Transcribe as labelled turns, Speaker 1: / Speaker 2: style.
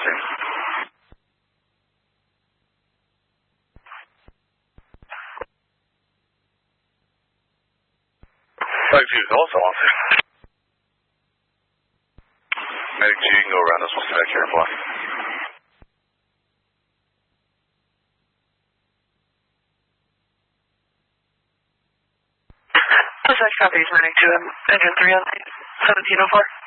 Speaker 1: scene. Medic G is also on scene. Medic G, you can go around us. We'll stay back here and block.
Speaker 2: Dispatch copies, Medic 2, engine 3 on 1704.